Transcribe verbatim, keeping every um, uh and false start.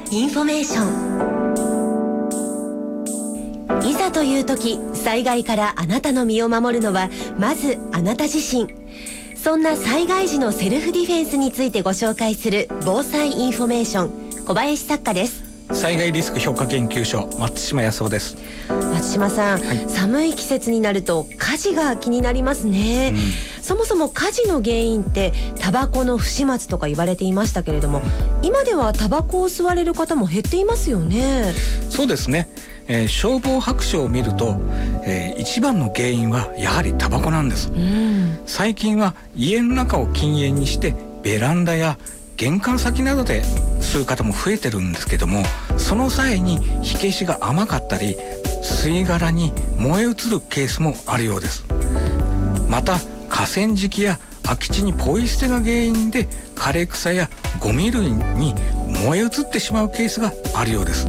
インフォメーション。いざという時、災害からあなたの身を守るのはまずあなた自身。そんな災害時のセルフディフェンスについてご紹介する防災インフォメーション、小林作家です。 災害リスク評価研究所、松島康夫です。 松島さん、はい、寒い季節になると火事が気になりますね、うん、そもそも火事の原因ってタバコの不始末とか言われていましたけれども、今ではタバコを吸われる方も減っていますよね。 そうですね、えー、消防白書を見ると、えー、一番の原因はやはりタバコなんです、うん、最近は家の中を禁煙にしてベランダや玄関先などで吸う方も増えてるんですけども、その際に火消しが甘かったり吸い殻に燃え移るケースもあるようです。また河川敷や空き地にポイ捨てが原因で枯れ草やゴミ類に燃え移ってしまうケースがあるようです。